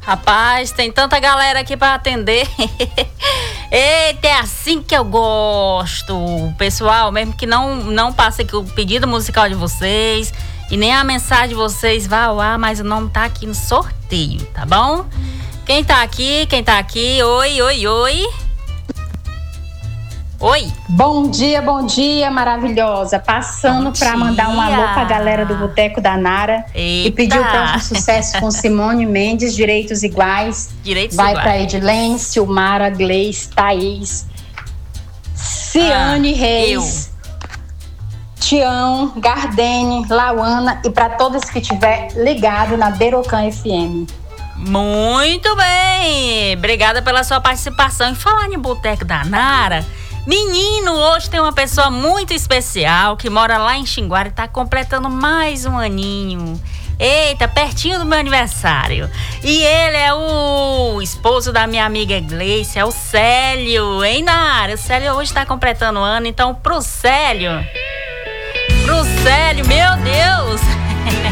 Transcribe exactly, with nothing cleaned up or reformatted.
Rapaz, tem tanta galera aqui pra atender. Eita, é assim que eu gosto. Pessoal, mesmo que não, não passe aqui o pedido musical de vocês e nem a mensagem de vocês vá ao ar, mas o nome tá aqui no sorteio, tá bom? Quem tá aqui, quem tá aqui? Oi, oi, oi. Oi. Bom dia, bom dia, maravilhosa. Passando para mandar um alô pra galera do Boteco da Nara. Eita. E pedir o próximo sucesso com Simone Mendes, Direitos Iguais. Direitos Vai Iguais. para Edilene, Silmara, Gleice, Thaís, Ciane Ah, Reis, Tião, Gardene, Lauana e para todos que estiver ligado na Berocan F M. Muito bem. Obrigada pela sua participação. E falar em Boteco da Nara, menino, hoje tem uma pessoa muito especial que mora lá em Xinguara e tá completando mais um aninho. Eita, pertinho do meu aniversário. E ele é o esposo da minha amiga Gleice, é o Célio, hein, Nara? O Célio hoje tá completando um ano, então pro Célio, pro Célio, meu Deus,